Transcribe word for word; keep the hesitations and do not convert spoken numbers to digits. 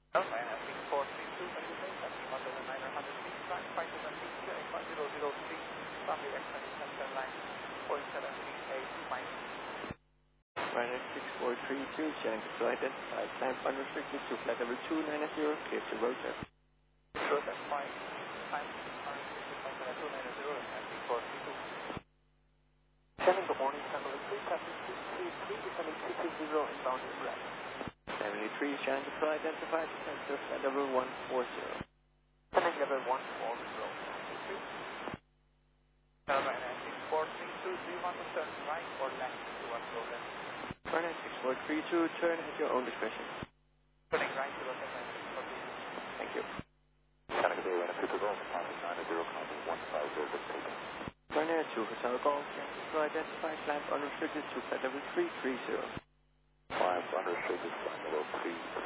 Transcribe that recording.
Okay, I think four three two, thank you, sir. That's one thousand nine hundred six, line five seven six, eight one zero zero three, Family Extended Center line four seven three eight five. Runway six four three two, channel to identify, climb unrestricted to flight level two nine zero, clear to road sir. Sure, that's fine. Time unrestricted flight level two nine zero, and I think four three two. Shannon, good morning, Tango three, traffic six three three, descending two two zero, inbound is red. Family three, channel to identify, descend to flight level one four zero. Descending level one four zero, Alright, I think four three two, do you want to turn right or left to us go left? Runway six four three two, turn at your own discretion. Turning right to Los Angeles six four three two. Thank you. Canada Bay, Runway two zero, Contact nine zero, Contact one five zero, taken. Runway two Hotel Golf, channel to identify, climb unrestricted to flight level three three zero. Climb unrestricted, flight level three